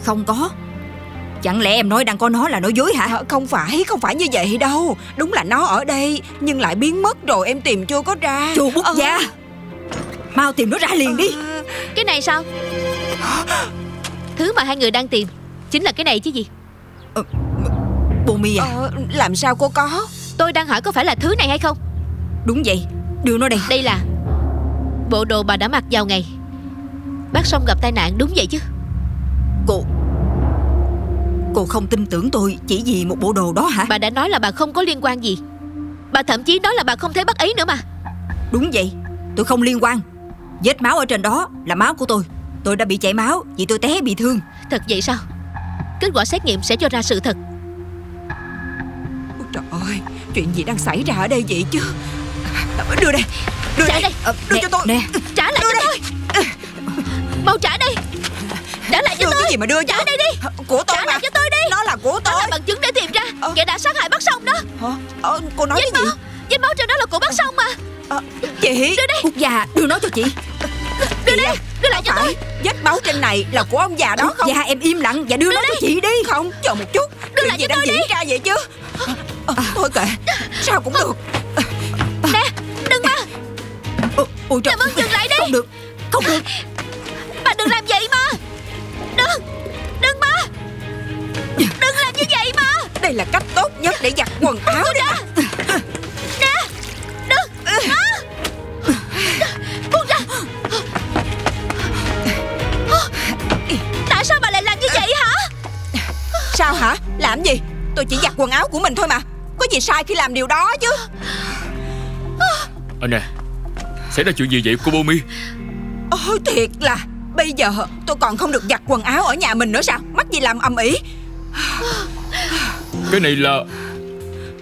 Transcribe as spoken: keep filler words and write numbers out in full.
Không có. Chẳng lẽ em nói đang có nó là nói dối hả? À, không phải, không phải như vậy đâu. Đúng là nó ở đây nhưng lại biến mất rồi, em tìm chưa có ra. Chu Bút ờ. Gia, mau tìm nó ra liền đi. ờ. Cái này sao? Thứ mà hai người đang tìm chính là cái này chứ gì? ờ, Bomi à? ờ, Làm sao cô có? Tôi đang hỏi có phải là thứ này hay không? Đúng vậy, đưa nó đây. Đây là bộ đồ bà đã mặc vào ngày bác Song gặp tai nạn, đúng vậy chứ? Cô Cô không tin tưởng tôi chỉ vì một bộ đồ đó hả? Bà đã nói là bà không có liên quan gì. Bà thậm chí nói là bà không thấy bác ấy nữa mà. Đúng vậy, tôi không liên quan. Vết máu ở trên đó là máu của tôi. Tôi đã bị chảy máu vì tôi té bị thương. Thật vậy sao? Kết quả xét nghiệm sẽ cho ra sự thật. Ôi trời ơi, chuyện gì đang xảy ra ở đây vậy chứ? Đưa đây, đưa Trả đây, đây. Ờ, đưa nè, cho tôi. Nè, Trả lại Đưa cho đây. tôi. Mau trả đây. Trả lại cho Đưa tôi. cái gì mà đưa chứ? Trả đây đi. Của tôi Trả mà. lại cho tôi đi. Nó là của Đó tôi. là bằng chứng để tìm ra Ờ. kẻ đã sát hại bác Song đó. Hả? Ờ, cô nói Vết cái gì? máu, vết máu trên đó là của bác Song mà. Ờ, chị Đưa đây. Bút Gia, đưa nó cho chị. Đưa đây. Đưa lại cho tôi. vết máu trên này là của ông già đó Bút không? Gia, em im lặng và đưa, Đưa nó đây. cho chị đi. Không, chờ một chút. Đưa Chuyện lại gì cho đang tôi diễn đi. ra vậy chứ? Ờ, thôi kệ, sao cũng được. Nè, đừng mà. Ôi, ôi trời, Làm ơn dừng lại đi. Không được, không được. Bà đừng làm vậy mà. Đừng. Đừng mà. Đừng làm như vậy mà. Đây là cách tốt nhất để giặt quần áo đấy mà. Nè. Đừng. À. Buông ra. Tại sao bà lại làm như vậy hả? Sao hả? Làm gì? Tôi chỉ giặt quần áo của mình thôi mà. Có gì sai khi làm điều đó chứ? À nè, xảy ra chuyện gì vậy cô Bomi? Ôi thiệt là bây giờ tôi còn không được giặt quần áo ở nhà mình nữa sao? Mắc gì làm ầm ĩ. Cái này là